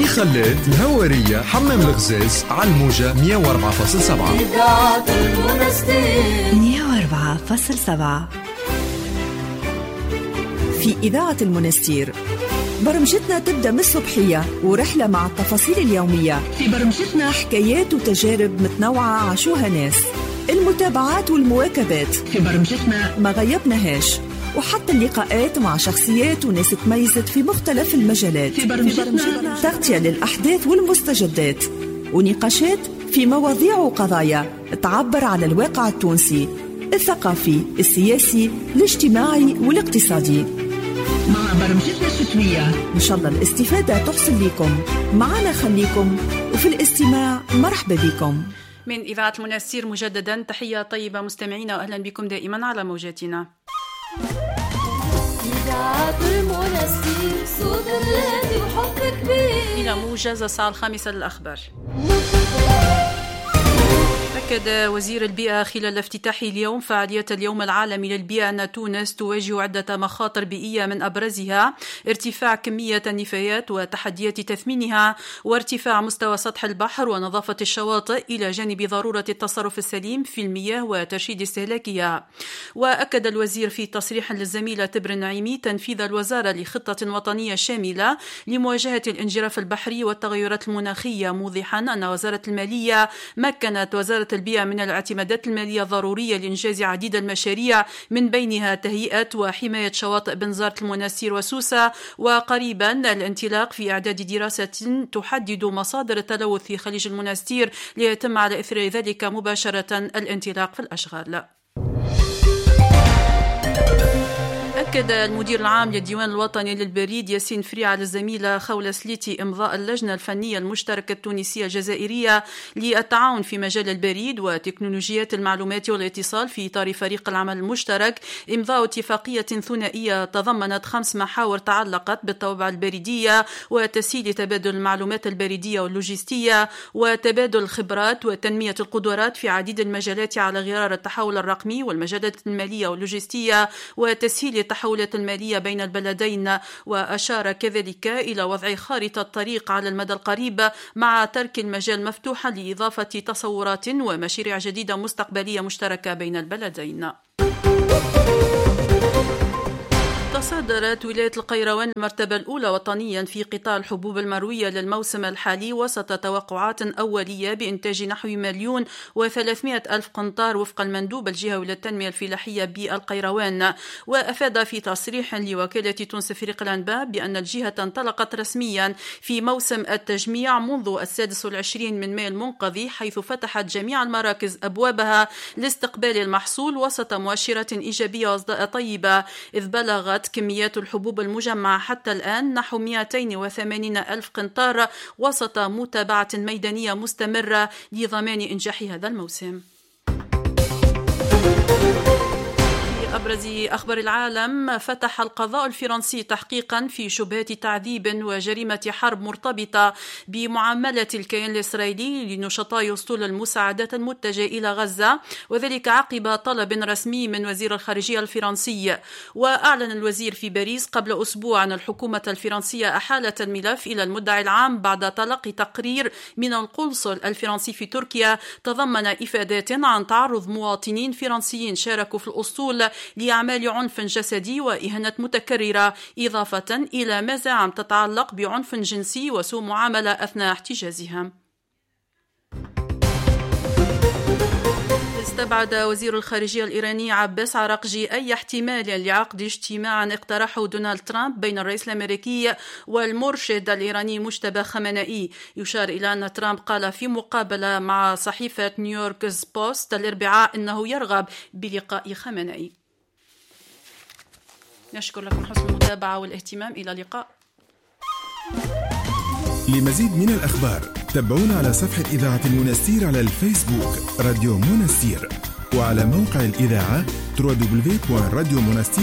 خليت الهوارية حمام الغزاز على الموجة 104.7 إذاعة المنستير 104.7. في إذاعة المنستير برمجتنا تبدأ من الصبحية ورحلة مع التفاصيل اليومية. في برمجتنا حكايات وتجارب متنوعة عاشوها ناس، المتابعات والمواكبات. في برمجتنا ما غيبناهاش، وحتى اللقاءات مع شخصيات وناس تميزت في مختلف المجالات. في برمجتنا تغطية للأحداث والمستجدات، ونقاشات في مواضيع وقضايا تعبر على الواقع التونسي الثقافي، السياسي، الاجتماعي والاقتصادي. مع برمجتنا الشتوية إن شاء الله الاستفادة تحصل لكم. معنا خليكم، وفي الاستماع مرحبا بكم. من إذاعة المنستير مجددا تحية طيبة مستمعينا، وأهلا بكم دائما على موجاتنا. إذاعة المنستير صوت الراديو وحب كبير. إلى موجز الساعة 5 للأخبار. أكد وزير البيئة خلال افتتاح اليوم فعالية اليوم العالمي للبيئة أن تونس تواجه عدة مخاطر بيئية، من أبرزها ارتفاع كمية النفايات وتحديات تثمينها، وارتفاع مستوى سطح البحر ونظافة الشواطئ، إلى جانب ضرورة التصرف السليم في المياه وترشيد استهلاكها. وأكد الوزير في تصريح للزميلة تبر النعيمي تنفيذ الوزارة لخطة وطنية شاملة لمواجهة الانجراف البحري والتغيرات المناخية، موضحا أن وزارة المالية مكنت وزارة البيئة من الاعتمادات المالية الضرورية لإنجاز عديد المشاريع، من بينها تهيئة وحماية شواطئ بنزرت المنستير وسوسة، وقريبا الانطلاق في إعداد دراسة تحدد مصادر التلوث في خليج المنستير، ليتم على إثر ذلك مباشرة الانطلاق في الأشغال. أكد المدير العام للديوان الوطني للبريد ياسين فريعة للزميلة خولة سليتي إمضاء اللجنة الفنية المشتركة التونسية الجزائرية للتعاون في مجال البريد وتكنولوجيات المعلومات والاتصال في إطار فريق العمل المشترك، إمضاء اتفاقية ثنائية تضمنت 5 محاور تعلقت بالطوابع البريدية وتسهيل تبادل المعلومات البريدية واللوجستية وتبادل الخبرات وتنمية القدرات في عديد المجالات على غرار التحول الرقمي والمجالات المالية واللوجستية وتسهيل التحولات المالية بين البلدين. وأشار كذلك إلى وضع خارطة طريق على المدى القريب مع ترك المجال مفتوحا لإضافة تصورات ومشاريع جديدة مستقبلية مشتركة بين البلدين. تصدرت ولاية القيروان المرتبة الأولى وطنيا في قطاع الحبوب المروية للموسم الحالي، وسط توقعات أولية بإنتاج نحو 1,300,000 قنطار وفق المندوب الجهوي للتنمية الفلاحية بالقيروان. وأفاد في تصريح لوكالة تونس فريق الأنباء بأن الجهة انطلقت رسميا في موسم التجميع منذ 26 من مايو المنقضي، حيث فتحت جميع المراكز أبوابها لاستقبال المحصول وسط مؤشرات إيجابية وأصداء طيبة، إذ بلغت كميات الحبوب المجمعة حتى الآن نحو 280,000 قنطار، وسط متابعة ميدانية مستمرة لضمان إنجاح هذا الموسم. أبرز أخبار العالم، فتح القضاء الفرنسي تحقيقا في شبهات تعذيب وجريمة حرب مرتبطة بمعاملة الكيان الإسرائيلي لنشطاء أسطول المساعدات المتجهة إلى غزة، وذلك عقب طلب رسمي من وزير الخارجية الفرنسي. وأعلن الوزير في باريس قبل أسبوع أن الحكومة الفرنسية أحالت الملف إلى المدعي العام بعد تلقي تقرير من القنصل الفرنسي في تركيا تضمن إفادات عن تعرض مواطنين فرنسيين شاركوا في الأسطول لأعمال عنف جسدي وإهانات متكررة، إضافة إلى مزاعم تتعلق بعنف جنسي وسوء معاملة أثناء احتجازهم. استبعد وزير الخارجية الإيراني عباس عراقجي أي احتمال لعقد اجتماع اقترحه دونالد ترامب بين الرئيس الأمريكي والمرشد الإيراني مجتبى خامنئي. يشار إلى أن ترامب قال في مقابلة مع صحيفة نيويورك بوست الأربعاء أنه يرغب بلقاء خامنئي. نشكر لكم حسن المتابعة والاهتمام، إلى اللقاء. لمزيد من الأخبار تابعونا على صفحة إذاعة المنستير على الفيسبوك راديو منستير، وعلى موقع الإذاعة www.radiomonastir.com.